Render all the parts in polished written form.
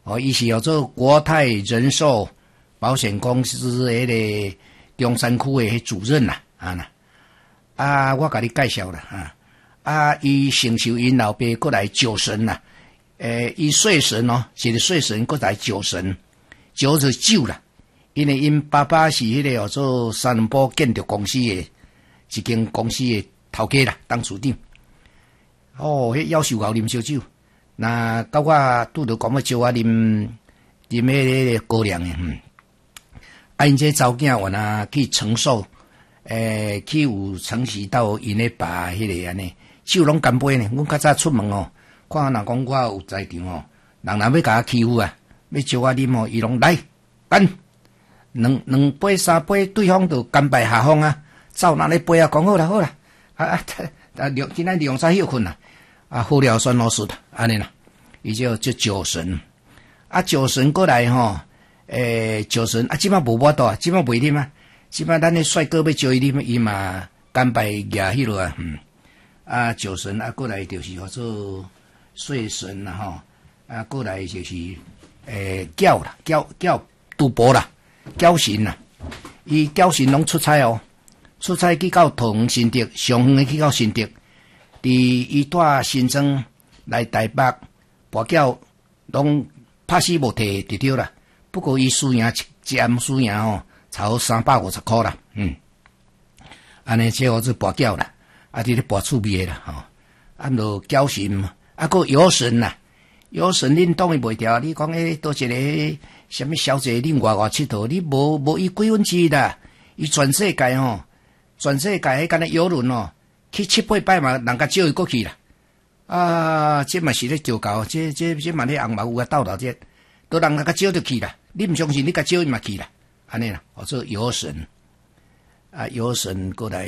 哦，伊是叫做国泰人寿保险公司迄个中山区的主任啦，我甲你介绍啦，伊承受因老爸过来酒神啦，伊岁神哦，是个岁神过来酒神，酒是酒啦，因为因爸爸是迄个叫做三伦堡建筑公司的一间公司的头家啦，当处长。哦，迄夭寿熬啉烧酒。那到我拄着讲要招我啉迄个高粱诶，因这查某囝原来去承受，去有承袭到因咧爸迄个安尼，酒拢干杯呢。阮较早出门哦，看人讲我有在场哦，人若要甲我欺负啊，要招我啉哦，伊拢来干两杯三杯，对方就甘拜下风啊，走那咧杯啊，讲好啦，今仔利用啥休困啦。好了算老师的，安尼啦，伊叫酒神，酒神过来吼，酒神即摆无法度啊，即摆袂啉啊，即摆咱的帅哥要招伊啉，伊嘛甘拜举迄落啊，酒神过来就是叫做岁神啦吼，过来就是叫啦，叫赌博啦，叫神啦，伊叫神拢出差哦，出差去到桃园新竹，上远的去到新竹。伊带新庄来台北，跋筊拢拍死无摕就对啦。不过伊输赢一暗输赢吼，差不多350块啦。安尼这我是跋筊啦，这个跋趣味啦吼。就侥幸，个游神啦，游神恁当伊袂调，你讲多一个什么小姐恁外佚佗，你无伊几分之啦？伊全世界吼，全世界迄干那游轮哦。去7、8摆嘛，人家招伊过去啦。这嘛是咧招教，这嘛咧红毛有斗头这，都人家招就去啦。你唔相信，你甲招伊嘛去啦。安尼啦，我做游神，游神过来，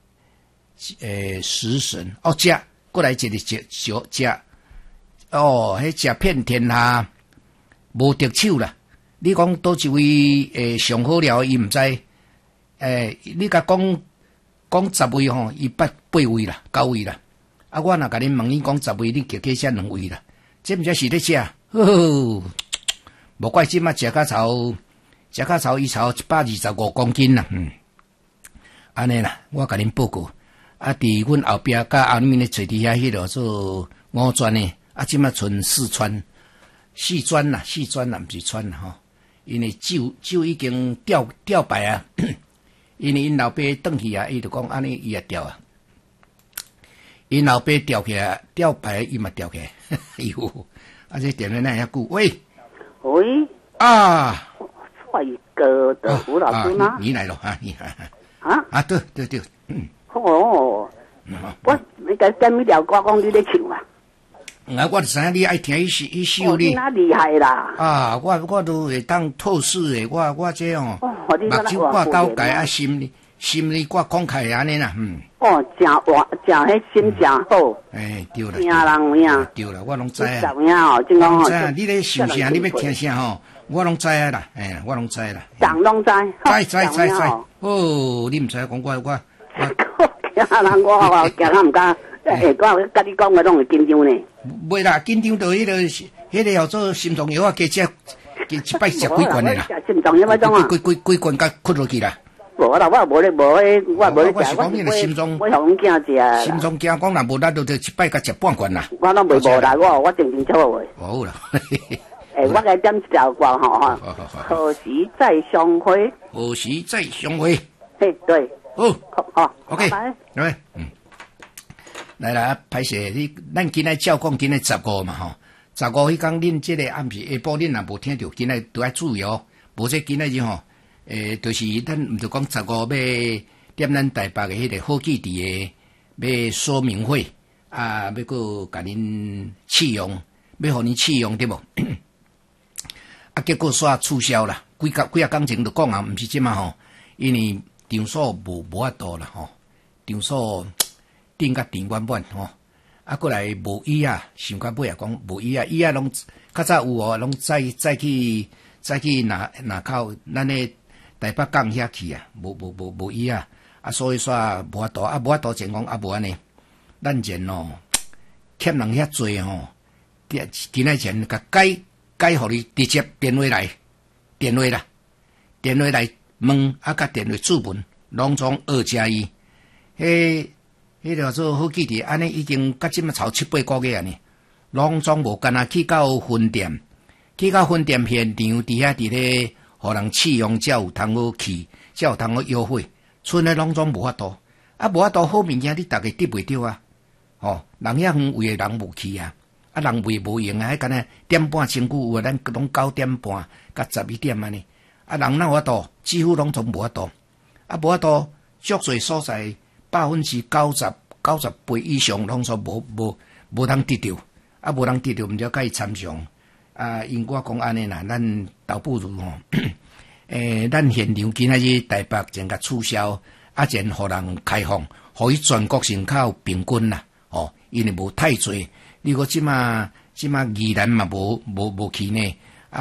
食神食过来一个食，迄食遍天下无敌手啦。你讲倒一位上好了，伊唔知，你甲讲10位吼，伊8位啦，9位啦。我若甲恁问恁讲10位，你加下2位啦。这毋则是咧食，无怪即马食甲草伊草125公斤啦。安尼啦，我甲恁报告。伫阮后壁甲后面咧找伫遐迄落做5砖诶，即马剩4砖啦，毋是砖啦吼。因为酒已经吊牌啊。因为因老爸转去啊，伊就讲安尼伊也调啊。因老爸调起来，吊牌伊嘛调起来。哎呦，这点了那遐久。喂， 帅哥的吴老师吗？ 你来了你对。 我你跟你聊歌讲你咧唱啊？ 我就知影你爱听伊首哩。 那厉害啦！ 我都会当透视诶，我这目睭挂高解心里挂慷慨安尼啦， 真活，真迄心真好。 对啦， 听人有影。 对啦，我拢知啊。 有影哦，真讲知啊，你咧想啥？你要听啥吼？我拢知啊啦，我拢知啦。 人拢知。 知。你毋知讲我。 惊人我惊人毋敢。我甲你讲，我拢会紧张呢。 袂啦，紧张到迄个叫做心脏药加食一摆食几罐的啦。 心脏药迄种啊？ 几罐甲困落去啦。 无啦，我无咧食， 我是讲你的心脏， 我互阮囝食。 心脏惊讲若无咱就一摆甲食半罐啦。 我拢袂无啦，我正错诶。 好啦。 我来点一条歌吼，何时再相会？ 何时再相会？ 对。 好，OK，来，来啦，歹势，咱今仔照讲今仔15嘛吼，15迄天恁即个暗时下晡恁若无听着，今仔都要注意哦，无这今仔日吼，就是咱毋就讲15要踮咱台北的迄个好记伫的要说明会要搁甲恁试用，要互恁试用对无？结果煞促销啦，几啊工前就讲啊，毋是即嘛吼，因为场所无法度啦吼，场所订甲订满满吼，过来无椅啊，想到尾啊讲无椅啊拢较早有哦，拢再去拿靠咱的台北港遐去啊，无椅啊，所以说无法度情况无安尼，咱前欠人遐济吼，今仔前甲改互你直接电话来问，甲电话注文，拢总2+1。迄叫做好记伫，安尼已经甲即么超7-8个月啊呢，拢总无干那去到分店现场伫遐伫咧，互人试用才有通好去，才有通好优惠，剩诶拢总无法度，无法度好物件你逐个得袂着啊，人遐远位诶人无去啊，人卖无用啊，迄干那点半身躯有啊，咱拢9点半甲11点安尼，人哪有法度，几乎拢总无法度，无法度，足侪所在。90%以上拢说无通得着，无通得着，毋知甲伊参详。因我讲安尼啦，咱倒不如咱现场今仔日台北真甲取消，真互人开放，互伊全国人口平均啦，因为无太侪。你讲即马宜兰嘛无去呢，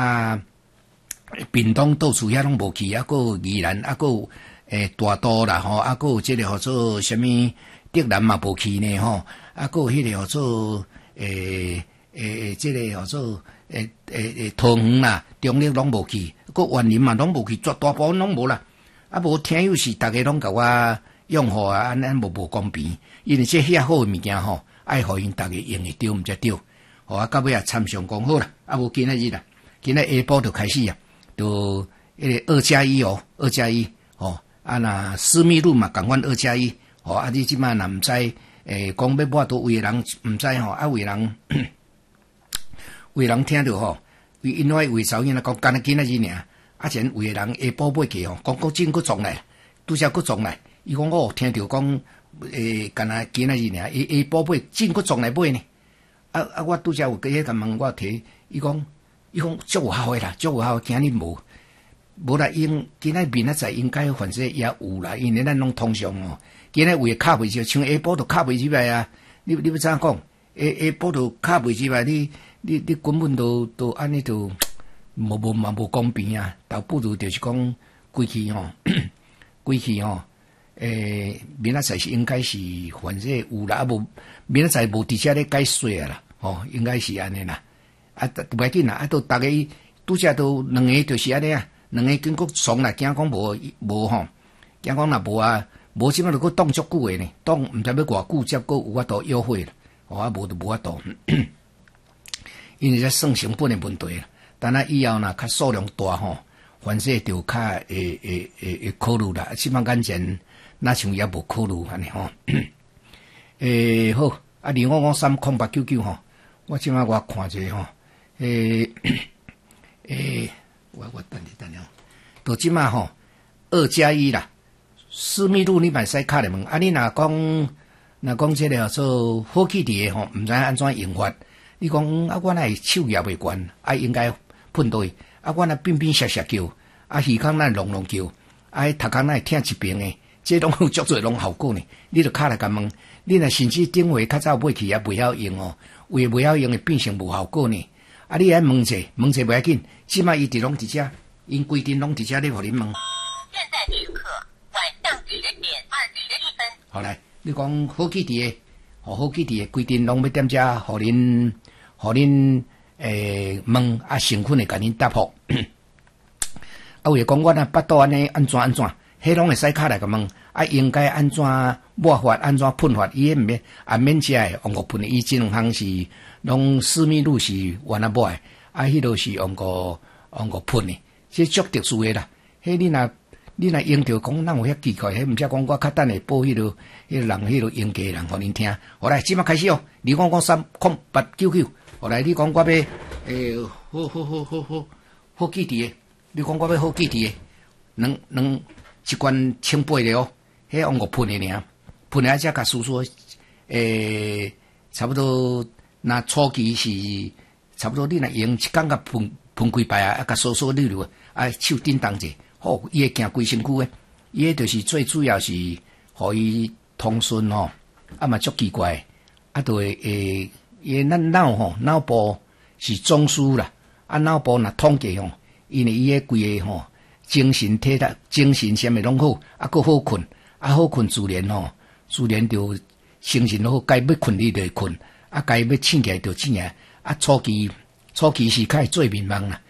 屏东到处遐拢无去，个宜兰个。大都啦个有即个叫做什么德南嘛无去呢个有迄个叫做即个叫做桃园啦，中立拢无去，个园林嘛拢无去，绝大部分拢无啦。无听有时大家拢甲我用户安无公平，因为这遐好诶物件爱互因大家用会着，毋则着。到尾参详讲好啦，无今仔日啦，今仔下晡就开始啊，就迄个2+1 2+1那私密路嘛，共款2+1你即摆若毋知讲要抹倒位诶人毋知位人听着因为查某囝仔讲干那今仔日尔，前位诶人下晡买去讲国政佫撞来，拄则佫撞来，伊讲我听着讲干那今仔日尔，下晡买政佫撞来买呢，我拄则有个甲问我提，伊讲足有效诶啦，足有效，今日无啦，今仔明仔载应该反正也有啦，因为咱拢通常今仔为卡袂着，像下晡都卡袂入来啊！你要怎讲？下晡都卡袂入来，你根本都安尼都无公平啊！倒不如就是讲规气明仔载是应该是反正有啦，无明仔载无直接咧解说啊啦，应该是安尼啦。不要紧啦，都大家拄则都两个就是安尼啊。两个经过爽啦，惊讲无惊讲若无无即摆就佫挡足久诶呢，挡毋知要偌久才佫有法度优惠啦，无就无法度，因为这算成本诶问題啦。但以後若較數量大反正就較會考慮啦。即擺眼前那像也無考慮安尼好25530899我即擺我看者我等下，到即马2+1啦，私密路你嘛使敲来问，你若講即個叫做好起佇誒毋知安怎用法，你講我若手也袂懸，應該噴對，我若變變斜叫，耳孔若隆叫，頭殼若聽一邊誒，這攏有足多攏效果呢。你著敲來甲問，你若甚至頂回較早買去也袂曉用為袂曉用誒變成無效果呢。你愛問者袂要緊，即擺伊佇攏佇遮，因規定攏佇遮咧，互恁問。現在時刻晚上10點21分。好來，你講好記佇誒，好記佇誒規定攏要踮遮，互恁問身份會甲恁答覆。為講我若巴肚安尼安怎，迄攏會使卡來甲問，應該安怎抹法，安怎噴法，伊迄毋免免遮誒，用個噴，伊即兩項是。攏私密路是原來買，迄落是用個噴的，這足特殊的啦。迄你若用着講，咱有遐奇怪，迄毋則講我較等下報迄落人迄落用家人，互恁聽。好來，即馬開始25530899，好來，你講我要好記佇的，你講我要好記佇的，兩一罐1800的迄用個噴的爾，噴的才甲輸出差不多。那初期是差不多，你若用一工甲噴幾擺甲掃溜手叮當者，伊會行規身軀誒，伊迄就是最主要是互伊通順嘛足奇怪，就會伊咱腦部是中樞啦，腦部若統計因為伊迄規個精神體力、精神啥物攏好，閣好困，好困自然就精神好，該要困你就會困。該要醒起來就醒起來，初初期是较会做面盲啦，